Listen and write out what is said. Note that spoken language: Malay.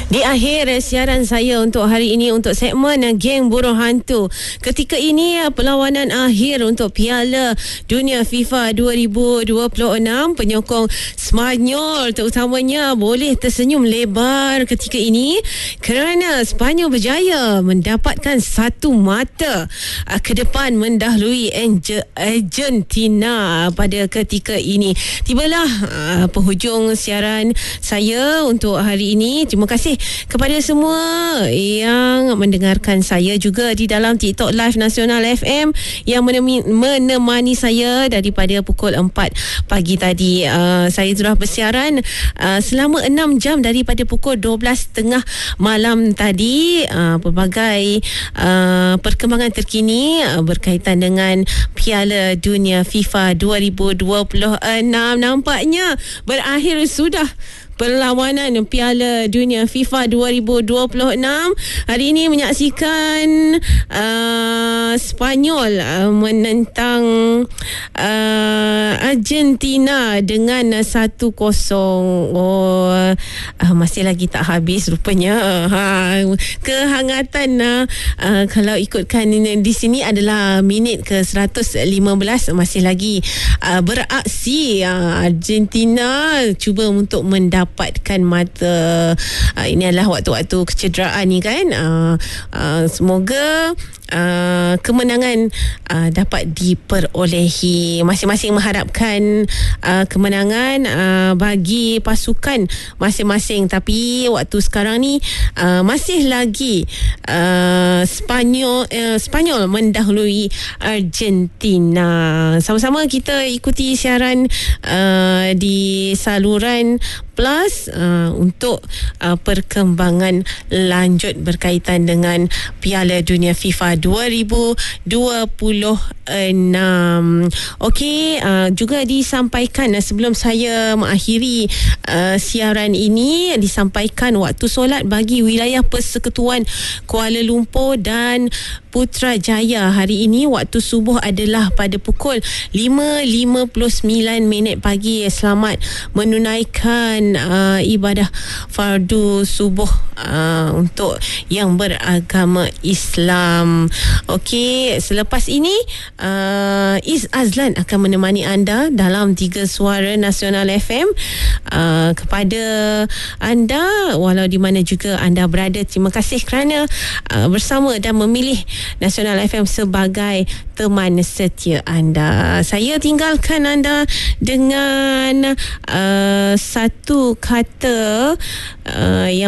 Di akhir siaran saya untuk hari ini, untuk segmen Geng Burung Hantu, ketika ini perlawanan akhir untuk Piala Dunia FIFA 2026, penyokong Spanyol terutamanya boleh tersenyum lebar ketika ini kerana Spanyol berjaya mendapatkan satu mata ke depan mendahului Argentina pada ketika ini. Tibalah penghujung siaran saya untuk hari ini. Terima kasih kepada semua yang mendengarkan saya juga di dalam TikTok Live Nasional FM yang menemani saya daripada pukul 4 pagi tadi. Saya telah bersiaran selama 6 jam daripada pukul 12.30 malam tadi. Pelbagai perkembangan terkini berkaitan dengan Piala Dunia FIFA 2026 nampaknya berakhir sudah. Perlawanan Piala Dunia FIFA 2026 hari ini menyaksikan Spanyol menentang Argentina dengan 1-0. Masih lagi tak habis rupanya. Kehangatan kalau ikutkan di sini adalah minit ke 115, masih lagi beraksi. Argentina cuba untuk mendapatkan mata. Ini adalah waktu-waktu kecederaan ni kan. Semoga kemenangan dapat diperolehi. Masing-masing mengharapkan kemenangan bagi pasukan masing-masing, tapi waktu sekarang ni masih lagi Spanyol mendahului Argentina. Sama-sama kita ikuti siaran di saluran Plus untuk perkembangan lanjut berkaitan dengan Piala Dunia FIFA 2026. Okey, juga disampaikan sebelum saya mengakhiri siaran ini, disampaikan waktu solat bagi wilayah Persekutuan Kuala Lumpur dan Putrajaya hari ini waktu subuh adalah pada pukul 5.59 pagi. Selamat menunaikan ibadah fardu subuh untuk yang beragama Islam. Okey, selepas ini Iz Azlan akan menemani anda dalam 3 Suara Nasional FM. Kepada anda walau di mana juga anda berada, terima kasih kerana bersama dan memilih Nasional FM sebagai teman setia anda. Saya tinggalkan anda dengan satu kata yang